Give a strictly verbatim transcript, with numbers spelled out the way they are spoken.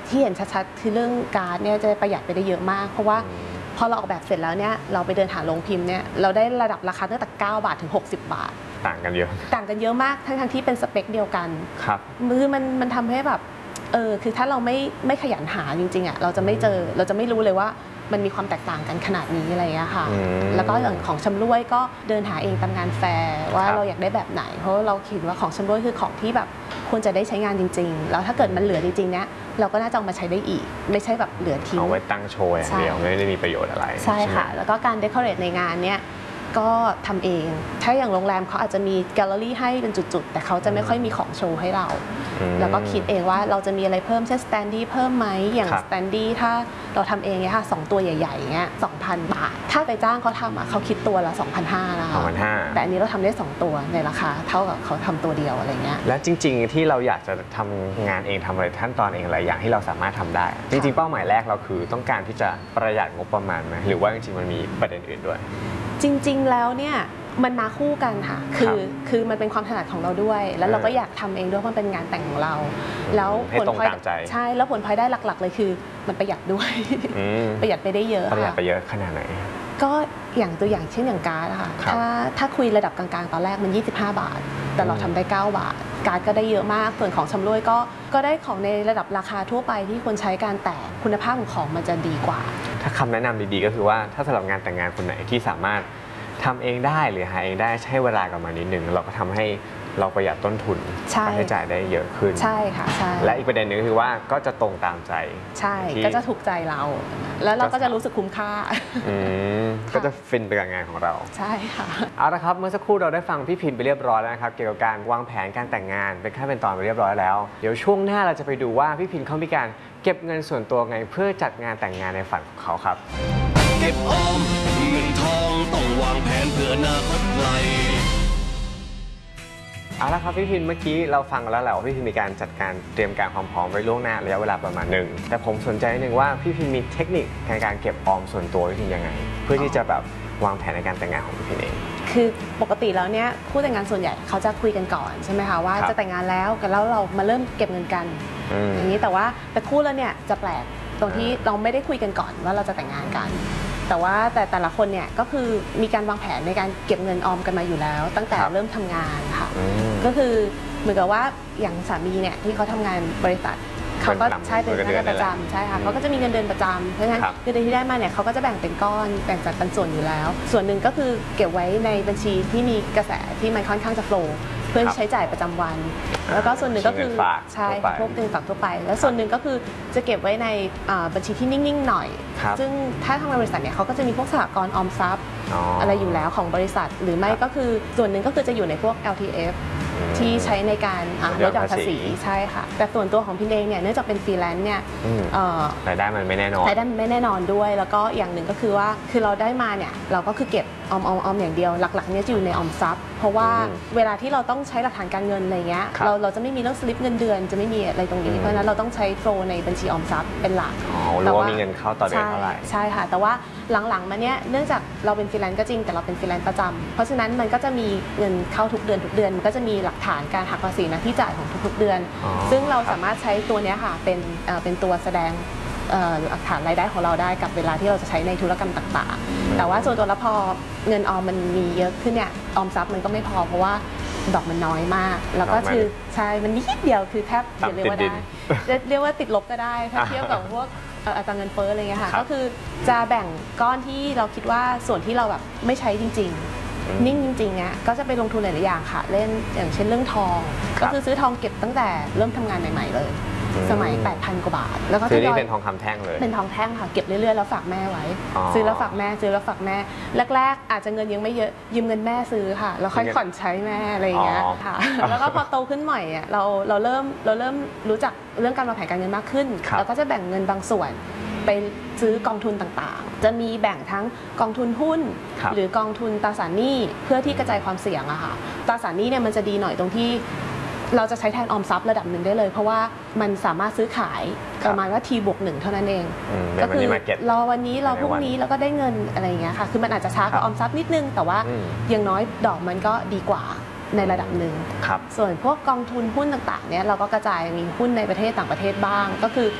ที่เห็นชัดๆคือเรื่องการ์ดเนี่ยจะประหยัดไปได้เยอะมากเพราะว่าพอเราออกแบบเสร็จแล้วเนี่ยเราไปเดินหาโรงพิมพ์เนี่ยเราได้ระดับราคาตั้งแต่เก้าบาทถึงหกสิบบาทต่างกันเยอะต่างกันเยอะมากทั้งๆที่เป็นสเปคเดียวกันครับมือมันมันทำให้แบบเออคือถ้าเราไม่ไม่ขยันหาจริงๆอ่ะเราจะไม่เจอเราจะไม่รู้เลยว่ามันมีความแตกต่างกันขนาดนี้อะไรอย่างเงี้ยค่ะแล้วก็อย่างของชำร่วยก็เดินหาเองตามงานแฟร์ว่าเราอยากได้แบบไหนเพราะเราคิดว่าของชำร่วยคือของที่แบบควรจะได้ใช้งานจริงๆแล้วถ้าเกิดมันเหลือจริงๆเนี้ยเราก็น่าจะเอามาใช้ได้อีกไม่ใช่แบบเหลือทิ้งเอาไว้ตั้งโชว์อย่างเดียวไม่ได้มีประโยชน์อะไรใช่ค่ะแล้วก็การเดคอเรทในงานเนี้ยก็ทำเองถ้าอย่างโรงแรมเขาอาจจะมีแกลเลอรี่ให้เป็นจุดๆแต่เขาจะไม่ค่อยมีของโชว์ให้เราแล้วก็คิดเองว่าเราจะมีอะไรเพิ่มเช่นสแตนดี้เพิ่มไหมอย่างสแตนดี้ถ้าเราทำเองเนี่ยค่ะสองตัวใหญ่ๆเงี้ยสองพันบาทถ้าไปจ้างเขาทำอ่ะเขาคิดตัวละ สองพันห้าร้อย นะคะสองพันห้าร้อยแต่อันนี้เราทำได้สองตัวในราคาเท่ากับเขาทำตัวเดียวอะไรเงี้ยและจริงๆที่เราอยากจะทำงานเองทำอะไรขั้นตอนเองหลายอย่างที่เราสามารถทำได้จริงๆเป้าหมายแรกเราคือต้องการที่จะประหยัดงบประมาณไหมหรือว่าจริงๆมันมีประเด็นอื่นด้วยจริงๆแล้วเนี่ยมันมาคู่กันค่ะคือคือมันเป็นความถนัดของเราด้วยแล้วเราก็อยากทำเองด้วยเพราะมันเป็นงานแต่งของเราแล้วผลพลอยใช่แล้วผลพลอยได้หลักๆเลยคือมันประหยัดด้วยประหยัดไปได้เยอะประหยัดไปเยอะขนาดไหนก็อย่างตัวอย่างเช่นอย่างการ์ดค่ะถ้าถ้าคุยระดับกลางๆตอนแรกมันยี่สิบห้าบาทแต่เราทำได้เก้าบาทการ์ดก็ได้เยอะมากส่วนของชำร่วยก็ก็ได้ของในระดับราคาทั่วไปที่คนใช้การแต่คุณภาพของของมันจะดีกว่าถ้าคำแนะนำดีๆก็คือว่าถ้าสำหรับงานแต่งงานคนไหนที่สามารถทำเองได้หรือหาเองได้ใช้เวลากับมันนิดนึงเราก็ทำให้เราประหยัดต้นทุนค่าใช้จ่ายได้เยอะขึ้นใช่ค่ะใช่และอีกประเด็นนึงคือว่าก็จะตรงตามใจใช่ก็จะถูกใจเราแล้วเราก็จะรู้สึกคุ้มค่าก็จะฟินไปกับงานของเราใช่ค่ะเอาละครับเมื่อสักครู่เราได้ฟังพี่พิมพ์ไปเรียบร้อยแล้วนะครับเกี่ยวกับการวางแผนการแต่งงานเป็นขั้นเป็นตอนไปเรียบร้อยแล้วเดี๋ยวช่วงหน้าเราจะไปดูว่าพี่พิมพ์เขามีการเก็บเงินส่วนตัวไงเพื่อจัดงานแต่งงานในฝันของเขาครับเก็บออมเงินทองต้องวางแผนเพื่ออนาคตไกลเอาละครับพี่พิมพ์เมื่อกี้เราฟังแล้วแหละว่าพี่พิมพ์มีการจัดการเตรียมการความพร้อมไว้ล่วงหน้าระยะเวลาประมาณหนึ่งแต่ผมสนใจนิดนึงว่าพี่พิมพ์มีเทคนิคในการเก็บออมส่วนตัวพี่พิมพ์ยังไงเพื่อที่จะแบบวางแผนในการแต่งงานของพี่พิมพ์เองคือปกติแล้วเนี่ยคู่แต่งงานส่วนใหญ่เขาจะคุยกันก่อนใช่ไหมคะว่าจะแต่งงานแล้วกันแล้วเรามาเริ่มเก็บเงินกันอย่างนี้แต่ว่าแต่คู่แล้วเนี่ยจะแปลกตรงที่เราไม่ได้คุยกันก่อนว่าเราจะแต่งงานกันแต่ว่าแต่แต่ละคนเนี่ยก็คือมีการวางแผนในการเก็บเงินออมกันมาอยู่แล้วตั้งแต่เริ่มทำงานค่ะก็คือเหมือนกับว่าอย่างสามีเนี่ยที่เขาทำงานบริษัทเขาก็ใช่เป็นเงินเดือนประจำใช่ค่ะเขาก็จะมีเงินเดือนประจำเพราะฉะนั้นเงินเดือนที่ได้มาเนี่ยเขาก็จะแบ่งเป็นก้อนแบ่งจัดเป็นส่วนอยู่แล้วส่วนหนึ่งก็คือเก็บไว้ในบัญชีที่มีกระแสที่มันค่อนข้างจะโฟล์เพื่อใช้จ่ายประจำวันแล้วก็ส่วนหนึ่งก็คือใช่พวกเงินฝากทั่วไปแล้วส่วนหนึ่งก็คือจะเก็บไว้ในบัญชีที่นิ่งๆหน่อยซึ่งถ้าทางบริษัทเนี่ยเขาก็จะมีพวกสหกรณ์ออมทรัพย์อะไรอยู่แล้วของบริษัทหรือไม่ก็คือส่วนหนึ่งก็คือจะอยู่ในพวก แอล ที เอฟ ที่ใช้ในการลดหย่อนภาษีใช่ค่ะแต่ส่วนตัวของพี่เองเนี่ยเนื่องจากเป็นฟรีแลนซ์เนี่ยรายได้มันไม่แน่นอนรายได้มันไม่แน่นอนด้วยแล้วก็อย่างหนึ่งก็คือว่าคือเราได้มาเนี่ยเราก็คือเก็บออมออมออมอย่างเดียวหลักๆเนี่ยจะอยู่ในออมทรัพย์เพราะว่าเวลาที่เราต้องใช้หลักฐานการเงินอะไรเงี้ยเราเราจะไม่มีเรื่องสลิปเงินเดือนจะไม่มีอะไรตรงนี้เพราะฉะนั้นเราต้องใช้โฟลในบัญชีออมทรัพย์เป็นหลักแต่ว่ามีเงินเข้าต่อเดือนเท่าไหร่ใช่ค่ะแต่ว่าหลังๆมาเนี้ยเนื่องจากเราเป็นฟรีแลนซ์ก็จริงแต่เราเป็นฟรีแลนซ์ประจำเพราะฉะนั้นมันก็จะมีเงินเข้าทุกเดือนทุกเดือนมันก็จะมีหลักฐานการหักภาษีหน้าที่จ่ายของทุกๆเดือนซึ่งเราสามารถใช้ตัวนี้ค่ะเป็นเป็นตัวแสดงหลักฐานรายได้ของเราได้กับเวลาที่เราจะใช้ในธุรกรรมต่างๆแต่ว่าส่วนตัวแล้วพอเงินออมมันมีเยอะขึ้นเนี่ยออมทรัพย์มันก็ไม่พอเพราะว่าดอกมันน้อยมากแล้วก็คือใช่มันนิดเดียวคือแทบจะเรียกว่าได้เรียกว่าติดลบก็ได้ถ้าเทียบกับพวกอัตราเงินเฟ้ออะไรเงี้ยค่ะก็คือจะแบ่งก้อนที่เราคิดว่าส่วนที่เราแบบไม่ใช้จริงๆนิ่งจริงๆเนี่ยก็จะไปลงทุนหลายๆอย่างค่ะเล่นอย่างเช่นเรื่องทองก็คือซื้อทองเก็บตั้งแต่เริ่มทำงานใหม่ๆเลยสมัย แปดพัน กว่าบาทแล้วก็ซื้อนี่เป็นทองคำแท่งเลยเป็นทองแท่งค่ะเก็บเรื่อยๆแล้วฝากแม่ไว้ซื้อแล้วฝากแม่ซื้อแล้วฝากแม่แรกๆอาจจะเงินยังไม่เยอะยืมเงินแม่ซื้อค่ะแล้วค่อยผ่อนใช้แม่อะไรอย่างเงี้ยค่ะแล้วก็พอโตขึ้นใหม่อ่ะเราเราเริ่มเราเริ่มรู้จักเรื่องการวางแผนการเงินมากขึ้นแล้วก็จะแบ่งเงินบางส่วนไปซื้อกองทุนต่างๆจะมีแบ่งทั้งกองทุนหุ้นหรือกองทุนตราสารหนี้เพื่อที่กระจายความเสี่ยงอะค่ะตราสารหนี้เนี่ยมันจะดีหน่อยตรงที่เราจะใช้แทนออมทรัพย์ระดับหนึ่งได้เลยเพราะว่ามันสามารถซื้อขายประมาณว่า ที บวกหนึ่งเท่านั้นเองก็คือรอวันนี้รอพรุ่งนี้แล้วก็ได้เงินอะไรอย่างเงี้ยค่ะคือมันอาจจะช้ากว่าออมทรัพย์นิดนึงแต่ว่าอย่างน้อยดอกมันก็ดีกว่าในระดับหนึ่งส่วนพวกกองทุนหุ้นต่างๆเนี่ยเราก็กระจายมีหุ้นในประเทศต่างประเทศบ้างก็คือ